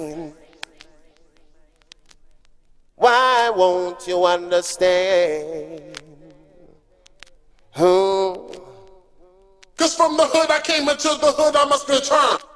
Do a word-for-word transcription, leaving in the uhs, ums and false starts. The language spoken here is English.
Why won't you understand? Hmm. Cause from the hood I came into the hood I must return.